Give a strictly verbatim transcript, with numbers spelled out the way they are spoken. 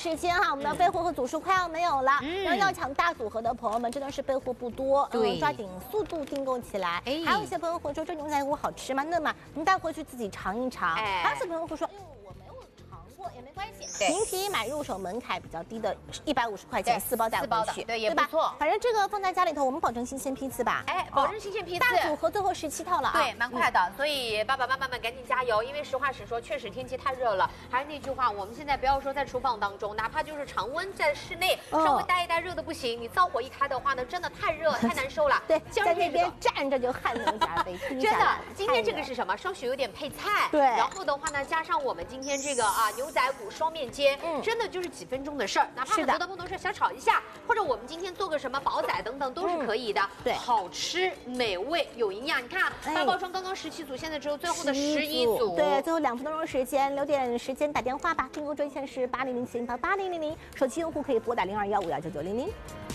时间哈，我们的备货和组数快要没有了， 嗯、 然后要抢大组合的朋友们真的是备货不多， 对， 嗯、抓紧速度订购起来。 哎， 还有一些朋友会说这牛仔骨好吃吗？那么您带回去自己尝一尝。哎，还有些朋友会说，哎呦，我没有尝过也没关系，您可以买入手门槛比较低的，一百五十块钱四包带回去， 对，也不错。 反正这个放在家里头，我们保证新鲜批次吧。 哎，保证新鲜批次。 大组合最后十七套了啊， 对，蛮快的。所以爸爸妈妈们赶紧加油，因为实话实说，确实天气太热了。还是那句话，我们现在不要说在厨房当中，哪怕就是常温在室内，稍微待一待热的不行，你灶火一开的话呢，真的太热太难受了。 对，在那边站着就汗流浃背。 真的，今天这个是什么？稍许有点配菜。 对。 然后的话呢，加上我们今天这个啊牛仔骨双面煎，嗯，真的就是几分钟的事儿。哪怕很多的朋友说想炒一下，或者我们今天做个什么煲仔等等都是可以的。 对， 好吃美味有营养。你看大包装刚刚十七组，现在只有最后的十一组。 对，最后两分多钟时间，留点时间打电话吧。订购专线是八零零七零八八零零零，手机用户可以拨打零二幺五幺九九零零。